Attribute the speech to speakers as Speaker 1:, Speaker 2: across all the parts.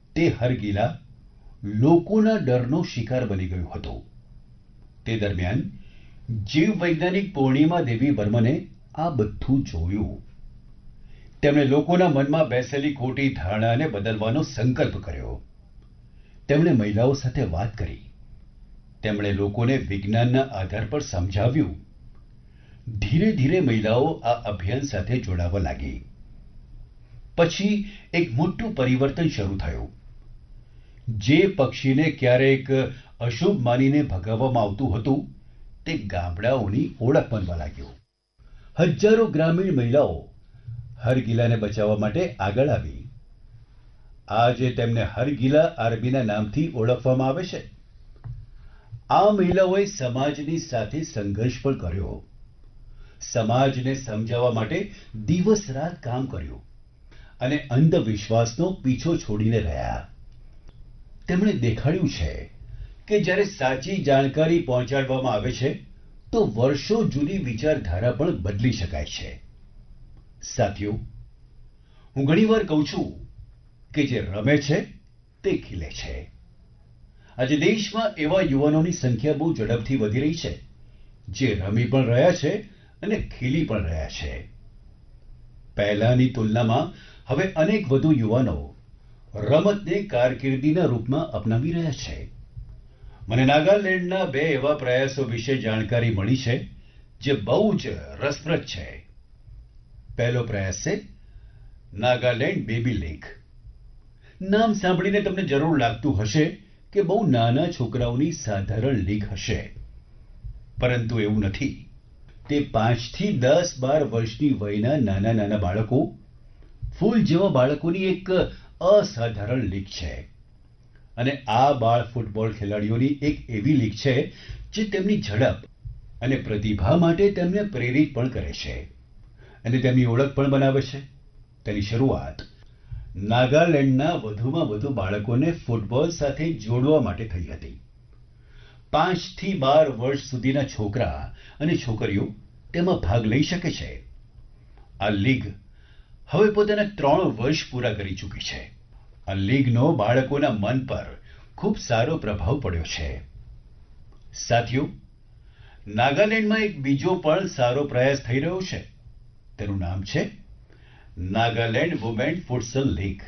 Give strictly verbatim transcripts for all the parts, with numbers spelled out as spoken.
Speaker 1: તે હરગિલા લોકોના ડરનો શિકાર બની ગયું હતું. તે દરમિયાન જીવવૈજ્ઞાનિક પૂર્ણિમા દેવી બર્મને આ બધું જોયું. તેમણે લોકોના મનમાં બેસેલી ખોટી ધારણાને બદલવાનો સંકલ્પ કર્યો. તેમણે મહિલાઓ સાથે વાત કરી. તેમણે લોકોને વિજ્ઞાનના આધાર પર સમજાવ્યું. ધીરે ધીરે મહિલાઓ આ અભિયાન સાથે જોડાવા લાગી. પછી એક મોટું પરિવર્તન શરૂ થયું. જે પક્ષીને ક્યારેક અશુભ માનીને ભગાવવામાં આવતું હતું, તે ગામડાઓની ઓળખ બનવા લાગ્યું. હજારો ગ્રામીણ મહિલાઓ હરગિલાને બચાવવા માટે આગળ આવી. આજે તેમને હરગિલા આર્મીના નામથી ઓળખવામાં આવે છે. આ મહિલાઓએ સમાજની સાથે સંઘર્ષ પણ કર્યો. સમાજને સમજાવવા માટે દિવસ રાત કામ કર્યું અને અંધવિશ્વાસનો પીછો છોડીને રહ્યા. તેમણે દેખાડ્યું છે કે જ્યારે સાચી જાણકારી પહોંચાડવામાં આવે છે તો વર્ષો જૂની વિચારધારા પણ બદલી શકાય છે. સાથીઓ, હું ઘણીવાર કહું છું કે જે રમે છે તે ખીલે છે. આજે દેશમાં એવા યુવાનોની સંખ્યા બહુ ઝડપથી વધી રહી છે, જે રમી પણ રહ્યા છે અને ખીલી પણ રહ્યા છે. પહેલાની તુલનામાં હવે અનેક વધુ યુવાનો રમતને કારકિર્દીના રૂપમાં અપનાવી રહ્યા છે. મને નાગાલેન્ડના બે એવા પ્રયાસો વિશે જાણકારી મળી છે જે બહુ જ રસપ્રદ છે. પહેલો પ્રયાસ છે નાગાલેન્ડ બેબી લીગ. નામ સાંભળીને તમને જરૂર લાગતું હશે કે બહુ નાના છોકરાઓની સાધારણ લીગ હશે, પરંતુ એવું નથી. તે પાંચથી દસ બાર વર્ષની વયના નાના નાના બાળકો, ફૂલ જેવા બાળકોની એક અસાધારણ લીગ છે. અને આ બાળ ફૂટબોલ ખેલાડીઓની એક એવી લીગ છે જે તેમની ઝડપ અને પ્રતિભા માટે તેમને પ્રેરિત પણ કરે છે અને તેમની ઓળખ પણ બનાવે છે. તેની શરૂઆત નાગાલેન્ડના વધુમાં વધુ બાળકોને ફૂટબોલ સાથે જોડવા માટે થઈ હતી. પાંચથી બાર વર્ષ સુધીના છોકરા અને છોકરીઓ તેમાં ભાગ લઈ શકે છે. આ લીગ હવે પોતાના ત્રણ વર્ષ પૂરા કરી ચૂકી છે. આ લીગનો બાળકોના મન પર ખૂબ સારો પ્રભાવ પડ્યો છે. સાથીઓ, નાગાલેન્ડમાં એક બીજો પણ સારો પ્રયાસ થઈ રહ્યો છે. તેનું નામ છે નાગાલેન્ડ વુમેન ફુટસલ લીગ.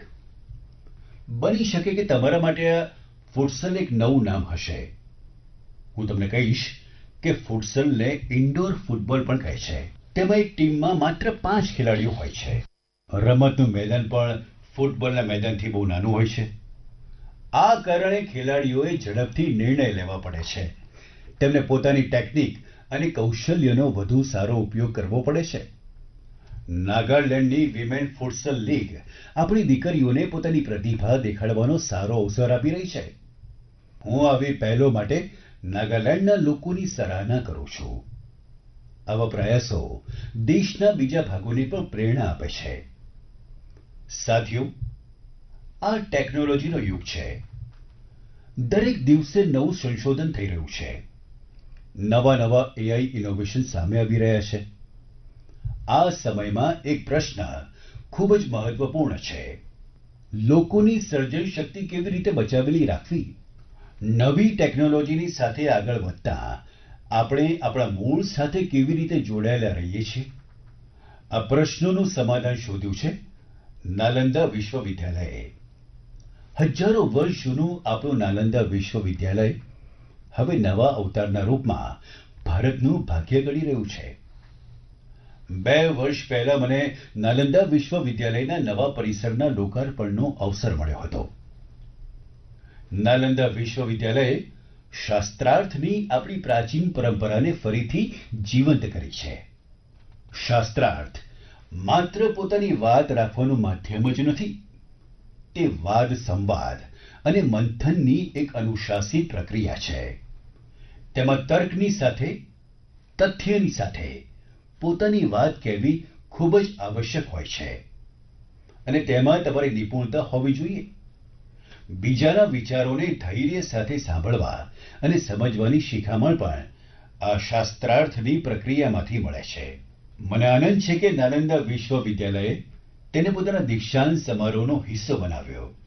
Speaker 1: બની શકે કે તમારા માટે આ ફુટસલ એક નવું નામ હશે. હું તમને કહીશ કે ફુટસલને ઇન્ડોર ફૂટબોલ પણ કહે છે. તેમાં એક ટીમમાં માત્ર પાંચ ખેલાડીઓ હોય છે. રમતનું મેદાન પણ ફૂટબોલના મેદાનથી બહુ નાનું હોય છે. આ કારણે ખેલાડીઓએ ઝડપથી નિર્ણય લેવા પડે છે. તેમને પોતાની ટેકનિક અને કૌશલ્યનો વધુ સારો ઉપયોગ કરવો પડે છે. નાગાલેન્ડની વિમેન ફુટસલ લીગ આપણી દીકરીઓને પોતાની પ્રતિભા દેખાડવાનો સારો અવસર આપી રહી છે. હું આવી પહેલો માટે નાગાલેન્ડના લોકોની સરાહના કરું છું. આવા પ્રયાસો દેશના બીજા ભાગોને પણ પ્રેરણા આપે છે. સાથીઓ, આ ટેકનોલોજીનો યુગ છે. દરેક દિવસે નવું સંશોધન થઈ રહ્યું છે. નવા નવા એઆઈ ઇનોવેશન સામે આવી રહ્યા છે. આ સમયમાં એક પ્રશ્ન ખૂબ જ મહત્વપૂર્ણ છે. લોકોની સર્જન શક્તિ કેવી રીતે બચાવેલી રાખવી? નવી ટેકનોલોજીની સાથે આગળ વધતા આપણે આપણા મૂળ સાથે કેવી રીતે જોડાયેલા રહીએ છીએ? આ પ્રશ્નોનું સમાધાન શોધ્યું છે નાલંદા વિશ્વવિદ્યાલયે. હજારો વર્ષ જૂનું આપણું નાલંદા વિશ્વવિદ્યાલય હવે નવા અવતારના રૂપમાં ભારતનું ભાગ્ય ઘડી રહ્યું છે. બે વર્ષ પહેલા મને નાલંદા વિશ્વવિદ્યાલયના નવા પરિસરના લોકાર્પણનો અવસર મળ્યો હતો. નાલંદા વિશ્વવિદ્યાલયે શાસ્ત્રાર્થની આપણી પ્રાચીન પરંપરાને ફરીથી જીવંત કરી છે. શાસ્ત્રાર્થ માત્ર પોતાની વાત રાખવાનું માધ્યમ જ નથી. તે વાદ સંવાદ અને મંથનની એક અનુશાસિત પ્રક્રિયા છે. તેમાં તર્કની સાથે, તથ્યની સાથે પોતાની વાત કહેવી ખૂબ જ આવશ્યક હોય છે અને તેમાં તમારી નિપુણતા હોવી જોઈએ. બીજાના વિચારોને ધૈર્ય સાથે સાંભળવા અને સમજવાની શિખામણ પણ આ શાસ્ત્રાર્થની પ્રક્રિયામાંથી મળે છે. મને આનંદ છે કે નાલંદા વિશ્વવિદ્યાલયે તેને પોતાના દીક્ષાંત સમારોહનો હિસ્સો બનાવ્યો.